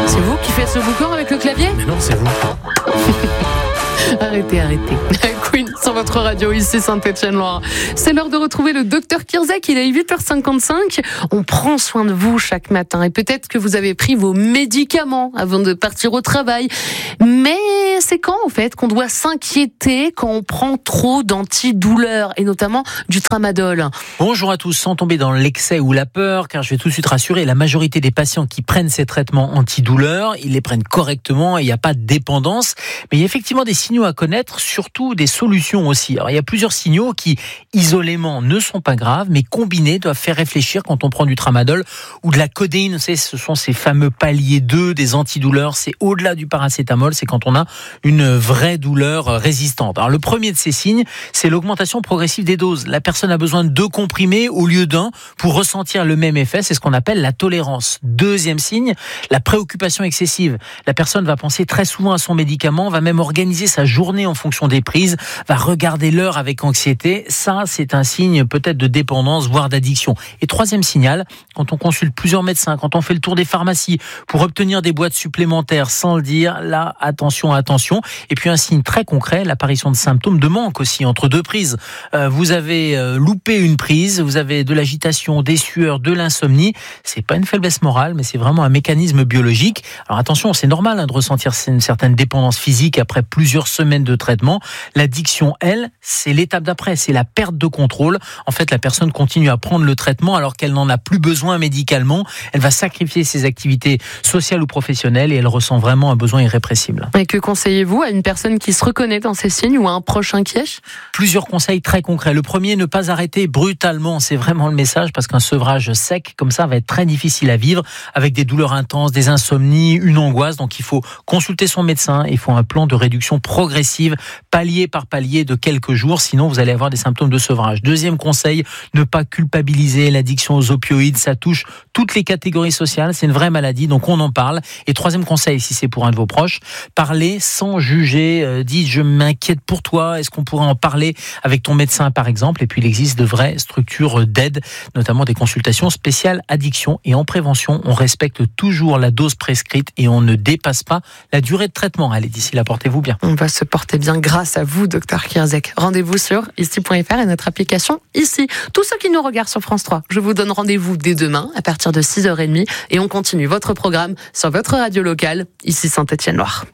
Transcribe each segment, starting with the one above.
C'est vous qui faites ce boucan avec le clavier ? Mais non, c'est vous. Arrêtez. Queen sur votre radio, ici Saint-Etienne-Loire. C'est l'heure de retrouver le docteur Kirzac. Il est 8h55. On prend soin de vous chaque matin. Et peut-être que vous avez pris vos médicaments avant de partir au travail. Mais c'est quand, en fait, qu'on doit s'inquiéter quand on prend trop d'antidouleurs, et notamment du tramadol ? Bonjour à tous, sans tomber dans l'excès ou la peur, car je vais tout de suite rassurer, la majorité des patients qui prennent ces traitements antidouleurs, ils les prennent correctement et il n'y a pas de dépendance. Mais il y a effectivement des signaux à connaître, surtout des solutions aussi. Alors il y a plusieurs signaux qui, isolément, ne sont pas graves, mais combinés doivent faire réfléchir quand on prend du tramadol ou de la codéine. Vous savez, ce sont ces fameux paliers 2 des antidouleurs. C'est au-delà du paracétamol, c'est quand on a une vraie douleur résistante. Alors le premier de ces signes, c'est l'augmentation progressive des doses. La personne a besoin de 2 comprimés au lieu d'un pour ressentir le même effet. C'est ce qu'on appelle la tolérance. Deuxième signe, la préoccupation excessive. La personne va penser très souvent à son médicament, va même organiser sa journée en fonction des prises, va regarder l'heure avec anxiété. Ça, c'est un signe peut-être de dépendance, voire d'addiction. Et troisième signal, quand on consulte plusieurs médecins, quand on fait le tour des pharmacies pour obtenir des boîtes supplémentaires sans le dire, là, attention. Et puis un signe très concret, l'apparition de symptômes de manque aussi entre 2 prises. Vous avez loupé une prise, vous avez de l'agitation, des sueurs, de l'insomnie. C'est pas une faiblesse morale, mais c'est vraiment un mécanisme biologique. Alors attention, c'est normal de ressentir une certaine dépendance physique après plusieurs semaines de traitement. L'addiction, elle, c'est l'étape d'après, c'est la perte de contrôle. En fait, la personne continue à prendre le traitement alors qu'elle n'en a plus besoin médicalement. Elle va sacrifier ses activités sociales ou professionnelles et elle ressent vraiment un besoin irrépressible. Et que conseillez-vous à une personne qui se reconnaît dans ces signes ou à un proche inquiet ? Plusieurs conseils très concrets. Le premier, ne pas arrêter brutalement. C'est vraiment le message parce qu'un sevrage sec comme ça va être très difficile à vivre avec des douleurs intenses, des insomnies, une angoisse. Donc il faut consulter son médecin. Il faut un plan de réduction progressive, palier par palier de quelques jours. Sinon, vous allez avoir des symptômes de sevrage. Deuxième conseil, ne pas culpabiliser. L'addiction aux opioïdes, ça touche toutes les catégories sociales. C'est une vraie maladie, donc on en parle. Et troisième conseil, si c'est pour un de vos proches, parlez sans juger. Dites, je m'inquiète pour toi. Est-ce qu'on pourrait en parler avec ton médecin, par exemple ? Et puis, il existe de vraies structures d'aide, notamment des consultations spéciales addiction. Et en prévention, on respecte toujours la dose prescrite et on ne dépasse pas la durée de traitement. Allez, d'ici là, portez-vous bien. On va se porter bien grâce à vous, docteur Kirzac. Rendez-vous sur ici.fr et notre application ici. Tous ceux qui nous regardent sur France 3, je vous donne rendez-vous dès demain à partir de 6h30 et on continue votre programme sur votre radio locale, ici Saint-Etienne-Loire.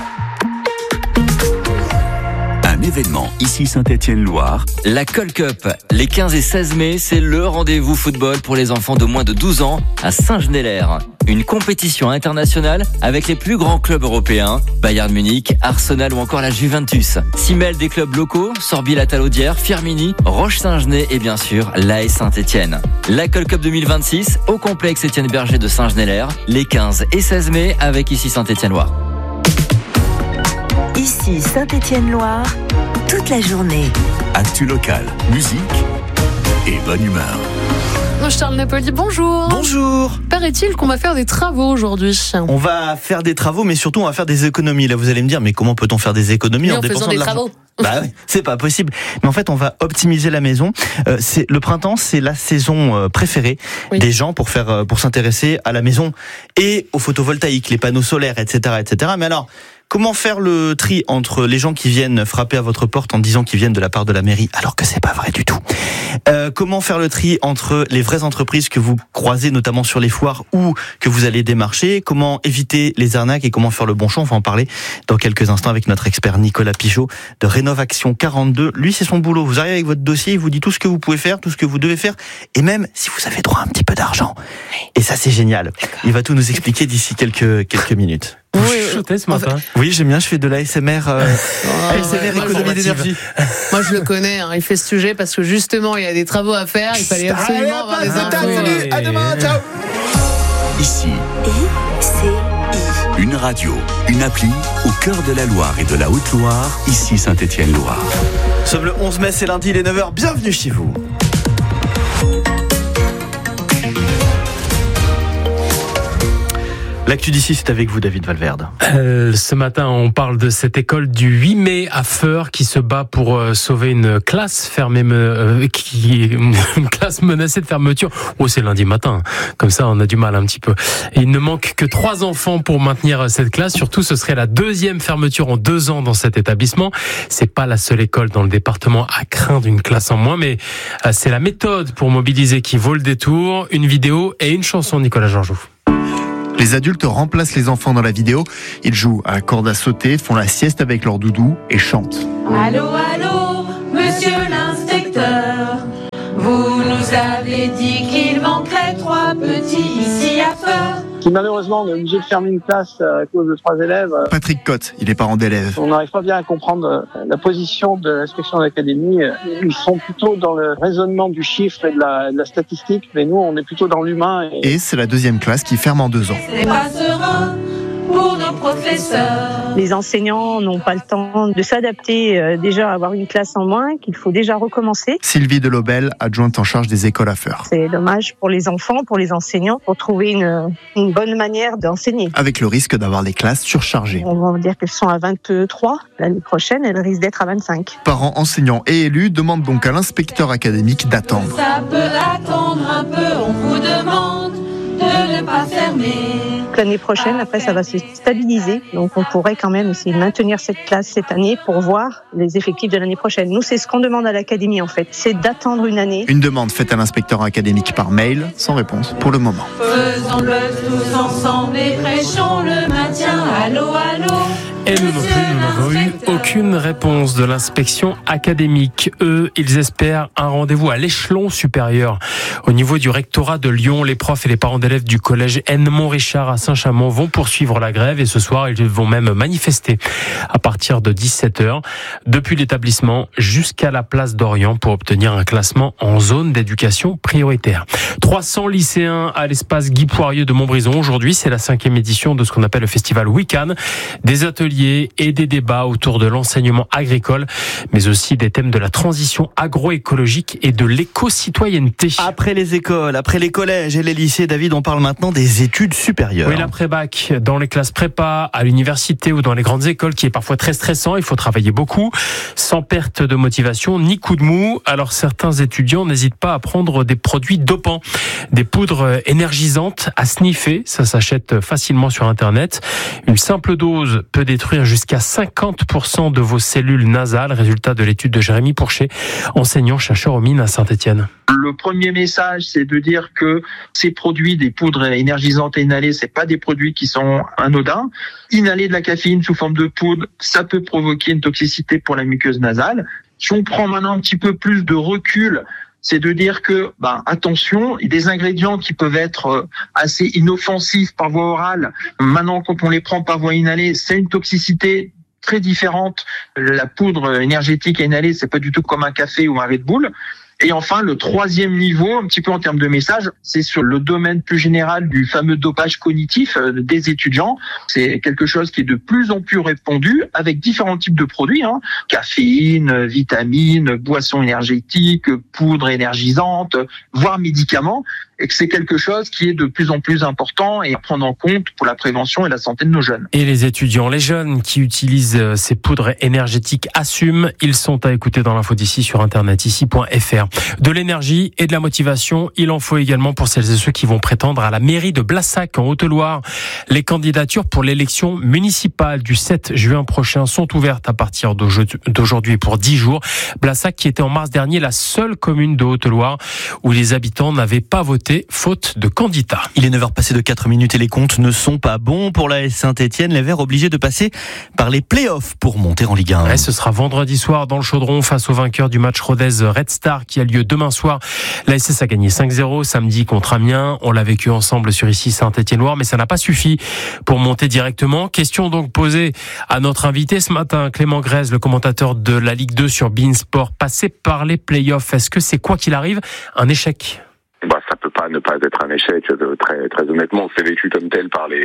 Un événement ici Saint-Etienne-Loire. La Call Cup, les 15 et 16 mai, c'est le rendez-vous football pour les enfants de moins de 12 ans à Saint-Genélaire. Une compétition internationale avec les plus grands clubs européens, Bayern Munich, Arsenal ou encore la Juventus. S'y mêlent des clubs locaux, Sorby-la-Talaudière, Firminy, Roche-Saint-Genès et bien sûr l'AS Saint-Etienne. La Call Cup 2026 au complexe Étienne Berger de Saint-Genélaire, les 15 et 16 mai avec ici Saint-Etienne-Loire. Ici Saint-Etienne-Loire, toute la journée. Actu local, musique et bonne humeur. Charles Napoli, bonjour. Bonjour. Paraît-il qu'on va faire des travaux aujourd'hui. On va faire des travaux, mais surtout on va faire des économies. Là, vous allez me dire, mais comment peut-on faire des économies en dépensant de l'argent ? Bah oui, c'est pas possible. Mais en fait, on va optimiser la maison. Le printemps, c'est la saison préférée des gens pour s'intéresser à la maison et au photovoltaïque, les panneaux solaires, etc., etc. Mais alors, comment faire le tri entre les gens qui viennent frapper à votre porte en disant qu'ils viennent de la part de la mairie, alors que c'est pas vrai du tout. Comment faire le tri entre les vraies entreprises que vous croisez, notamment sur les foires ou que vous allez démarcher. Comment éviter les arnaques et comment faire le bon choix. On va en parler dans quelques instants avec notre expert Nicolas Pichot de Rénovaction 42. Lui, c'est son boulot. Vous arrivez avec votre dossier, il vous dit tout ce que vous pouvez faire, tout ce que vous devez faire, et même si vous avez droit à un petit peu d'argent. Et ça, c'est génial. Il va tout nous expliquer d'ici quelques minutes. Ce matin. Oui, j'aime bien, je fais de l'ASMR, ASMR économie d'énergie. Moi, je le connais, il fait ce sujet parce que justement, il y a des travaux à faire, il fallait absolument avoir des infos. À demain, ciao. Ici, une radio, une appli au cœur de la Loire et de la Haute-Loire, ici Saint-Etienne-Loire. Nous sommes le 11 mai, c'est lundi, il est 9h, bienvenue chez vous. L'actu d'ici, c'est avec vous, David Valverde. Ce matin, on parle de cette école du 8 mai à Feurs qui se bat pour sauver une classe fermée, une classe menacée de fermeture. Oh, c'est lundi matin. Comme ça, on a du mal un petit peu. Et il ne manque que 3 enfants pour maintenir cette classe. Surtout, ce serait la 2e fermeture en 2 ans dans cet établissement. C'est pas la seule école dans le département à craindre une classe en moins, mais c'est la méthode pour mobiliser qui vaut le détour. Une vidéo et une chanson, Nicolas Georgeau. Les adultes remplacent les enfants dans la vidéo. Ils jouent à la corde à sauter, font la sieste avec leur doudou et chantent. Allô, allô, monsieur l'inspecteur. Vous nous avez dit qu'il manquerait 3 petits ici à Feurs. Si malheureusement on est obligé de fermer une classe à cause de 3 élèves. Patrick Cotte, il est parent d'élèves. On n'arrive pas bien à comprendre la position de l'inspection d'académie. Ils sont plutôt dans le raisonnement du chiffre et de la statistique, mais nous on est plutôt dans l'humain. Et c'est la 2e classe qui ferme en 2 ans. C'est pas serein pour nos professeurs. Les enseignants n'ont pas le temps de s'adapter déjà à avoir une classe en moins, qu'il faut déjà recommencer. Sylvie Delobel, adjointe en charge des écoles à Feurs. C'est dommage pour les enfants, pour les enseignants, pour trouver une bonne manière d'enseigner. Avec le risque d'avoir les classes surchargées. On va dire qu'elles sont à 23. L'année prochaine, elles risquent d'être à 25. Parents, enseignants et élus demandent donc à l'inspecteur académique d'attendre. Ça peut attendre un peu, on vous demande de ne pas fermer. L'année prochaine, après, ça va se stabiliser. Donc, on pourrait quand même essayer de maintenir cette classe cette année pour voir les effectifs de l'année prochaine. Nous, c'est ce qu'on demande à l'académie, en fait. C'est d'attendre une année. Une demande faite à l'inspecteur académique par mail, sans réponse pour le moment. Faisons-le tous ensemble et prêchons le maintien. Allô, allô. Et nous non plus, nous n'avons eu aucune réponse de l'inspection académique. Eux, ils espèrent un rendez-vous à l'échelon supérieur. Au niveau du rectorat de Lyon, les profs et les parents d'élèves du collège Edmond-Richard à Saint-Chamond vont poursuivre la grève et ce soir, ils vont même manifester à partir de 17h depuis l'établissement jusqu'à la place d'Orient pour obtenir un classement en zone d'éducation prioritaire. 300 lycéens à l'espace Guy Poirier de Montbrison. Aujourd'hui, c'est la 5e édition de ce qu'on appelle le festival Week-end. Des ateliers et des débats autour de l'enseignement agricole, mais aussi des thèmes de la transition agroécologique et de l'éco-citoyenneté. Après les écoles, après les collèges et les lycées, David, on parle maintenant des études supérieures. Oui, l'après-bac, dans les classes prépa, à l'université ou dans les grandes écoles, qui est parfois très stressant, il faut travailler beaucoup, sans perte de motivation, ni coup de mou. Alors certains étudiants n'hésitent pas à prendre des produits dopants, des poudres énergisantes à sniffer, ça s'achète facilement sur Internet. Une simple dose peut détruire jusqu'à 50% de vos cellules nasales. Résultat de l'étude de Jérémy Pourchet, enseignant-chercheur aux mines à Saint-Étienne. Le premier message, c'est de dire que ces produits, des poudres énergisantes et inhalées, c'est pas des produits qui sont anodins. Inhaler de la caféine sous forme de poudre, ça peut provoquer une toxicité pour la muqueuse nasale. Si on prend maintenant un petit peu plus de recul, c'est de dire que, attention, des ingrédients qui peuvent être assez inoffensifs par voie orale, maintenant quand on les prend par voie inhalée, c'est une toxicité très différente. La poudre énergétique à inhaler, c'est pas du tout comme un café ou un Red Bull. Et enfin, le 3e niveau, un petit peu en termes de message, c'est sur le domaine plus général du fameux dopage cognitif des étudiants. C'est quelque chose qui est de plus en plus répandu avec différents types de produits, caféine, vitamines, boissons énergétiques, poudres énergisantes, voire médicaments. Et que c'est quelque chose qui est de plus en plus important et à prendre en compte pour la prévention et la santé de nos jeunes. Et les étudiants, les jeunes qui utilisent ces poudres énergétiques assument. Ils sont à écouter dans l'info d'ici sur internet, ici.fr. De l'énergie et de la motivation, il en faut également pour celles et ceux qui vont prétendre à la mairie de Blassac en Haute-Loire. Les candidatures pour l'élection municipale du 7 juin prochain sont ouvertes à partir d'aujourd'hui pour 10 jours. Blassac qui était en mars dernier la seule commune de Haute-Loire où les habitants n'avaient pas voté faute de candidats. Il est 9h passé de 4 minutes et les comptes ne sont pas bons pour l'AS Saint-Étienne. Les Verts obligés de passer par les playoffs pour monter en Ligue 1. Ouais, ce sera vendredi soir dans le Chaudron face au vainqueur du match Rodez Red Star qui a lieu demain soir. L'ASS a gagné 5-0 samedi contre Amiens. On l'a vécu ensemble sur ici Saint-Étienne-Loire, mais ça n'a pas suffi pour monter directement. Question donc posée à notre invité ce matin, Clément Grèze, le commentateur de la Ligue 2 sur beIN Sport. Passer par les playoffs, est-ce que c'est quoi qu'il arrive un échec ? Ça peut pas ne pas être un échec. Très, très honnêtement, c'est vécu comme tel par les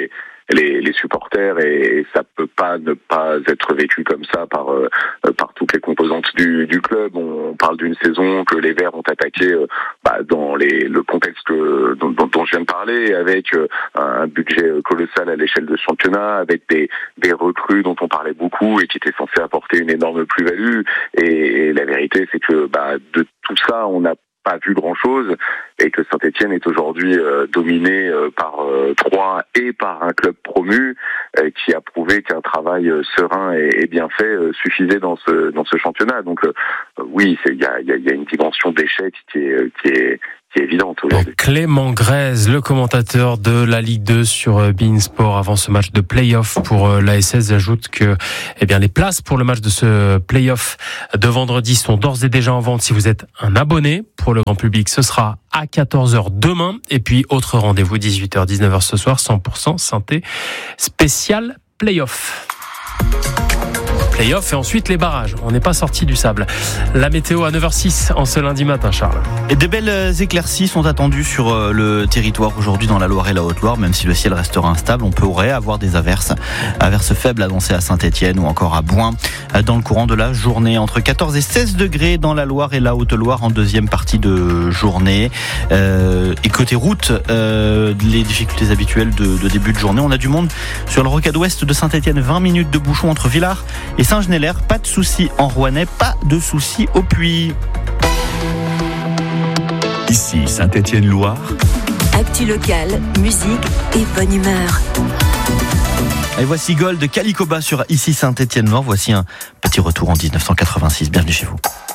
les supporters, et ça peut pas ne pas être vécu comme ça par toutes les composantes du club. On parle d'une saison que les Verts ont attaqué dans le contexte dont je viens de parler, avec un budget colossal à l'échelle de championnat, avec des recrues dont on parlait beaucoup et qui étaient censées apporter une énorme plus-value. Et la vérité, c'est que de tout ça, on n'a pas vu grand-chose, et que Saint-Etienne est aujourd'hui dominé par Troyes et par un club promu qui a prouvé qu'un travail serein et bien fait suffisait dans ce championnat. Donc oui, il y a une dimension d'échec qui est évidente aujourd'hui. Clément Grèze, le commentateur de la Ligue 2 sur beIN Sport avant ce match de play-off pour l'ASS, ajoute que les places pour le match de ce play-off de vendredi sont d'ores et déjà en vente si vous êtes un abonné. Pour le grand public, ce sera à 14h demain. Et puis, autre rendez-vous, 18h, 19h ce soir, 100% synthé spécial play-off. Play-off et ensuite les barrages. On n'est pas sorti du sable. La météo à 9h06 en ce lundi matin, Charles. Et de belles éclaircies sont attendues sur le territoire aujourd'hui dans la Loire et la Haute-Loire, même si le ciel restera instable. On pourrait avoir des averses faibles annoncées à Saint-Etienne ou encore à Bouin dans le courant de la journée. Entre 14 et 16 degrés dans la Loire et la Haute-Loire en deuxième partie de journée. Et côté route, les difficultés habituelles de début de journée. On a du monde sur le rocade ouest de Saint-Etienne. 20 minutes de bouchon entre Villars et Saint-Genélaire. Pas de soucis en Rouennais, pas de soucis au Puy. Ici Saint-Etienne-Loire. Actu locale, musique et bonne humeur. Et voici Gold de Calicoba sur Ici Saint-Etienne-Loire. Voici un petit retour en 1986. Bienvenue chez vous.